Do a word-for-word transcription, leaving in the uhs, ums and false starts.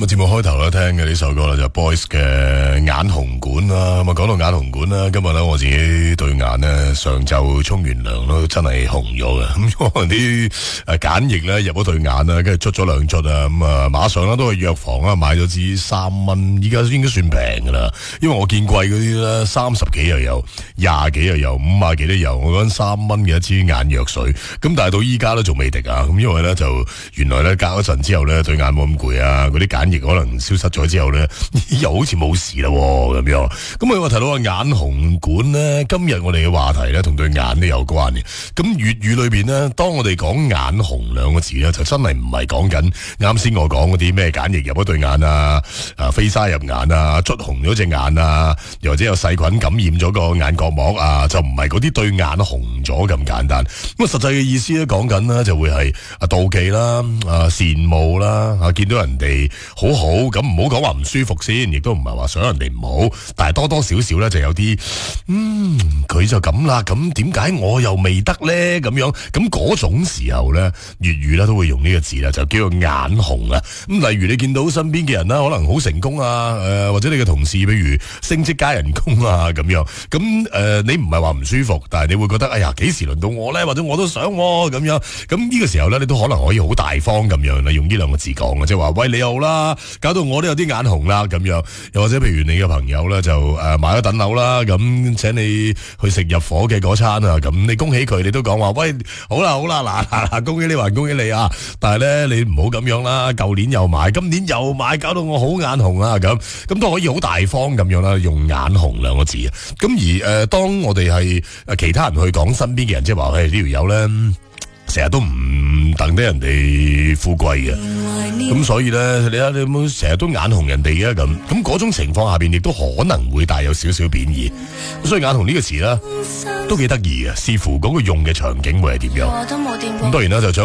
節目開頭咧聽嘅呢首歌咧就 Boys 嘅眼紅館啦。咁啊講到眼紅館啦，今日咧我自己對眼咧上晝沖完涼咯，真係紅咗嘅。咁可能啲誒鹼液咧入咗對眼啦，跟住出咗兩出啊，咁啊馬上咧都去藥房啊買咗支三蚊，依家應該算平噶啦。因為我見貴嗰啲咧三十幾又有，廿幾又有，五啊幾都有。我講三蚊嘅一支眼藥水，咁但係到依家都仲未滴啊。咁因為咧就原來咧隔咗陣之後咧對眼冇咁攰啊，嗰啲鹼液可能消失咗之後咧，又好似冇事啦咁樣。咁啊我提到個眼紅館咧，今日我哋嘅話題咧同對眼都有關嘅。咁粵語裏邊咧，當我哋講眼紅兩個字咧，就真係唔係講緊啱先我講嗰啲咩鹼液入咗對眼啊，啊飛沙入眼啊，捽紅咗隻眼啊，又或者有細菌感染咗個眼角膜啊，就唔係嗰啲對眼紅咗咁簡單。咁啊實際嘅意思咧講緊咧就會係啊妒忌啦，啊羨慕啦，啊見到人哋好好，咁唔好講話唔舒服先，亦都唔係話想人哋唔好，但係多多少少咧就有啲，嗯佢就咁啦，咁點解我又未得咧？咁樣咁嗰種時候咧，粵語咧都會用呢個字啦，就叫做眼紅啊。咁例如你見到身邊嘅人啦，可能好成功啊，誒、呃、或者你嘅同事，比如升職加人工啊咁樣，咁誒、呃、你唔係話唔舒服，但係你會覺得哎呀幾時輪到我咧？或者我都想咁樣，咁呢個時候咧，你都可能可以好大方咁樣啦，用呢兩個字講嘅，即係話喂你好啦，搞到我都有啲眼紅啦咁樣。又或者譬如你嘅朋友咧就誒、呃、買咗等樓啦，咁請你去食入伙嘅嗰餐啊，咁你恭喜佢，你都講話喂好啦好啦，嗱嗱嗱恭喜你還恭喜你啊！但係咧你唔好咁樣啦，舊年又買，今年又買，搞到我好眼紅啊咁，咁都可以好大方咁樣啦，用眼紅兩個字啊。咁而誒、呃、當我哋係誒其他人去講身邊嘅人，即係話喂呢條友咧成日都唔等得人哋富貴嘅，咁所以咧你睇你有冇成日都眼紅人哋嘅咁，咁嗰種情況下邊亦都可能會帶有少少貶義，所以眼紅呢個詞咧都幾得意嘅，視乎嗰個用嘅場景會係點樣。咁當然啦就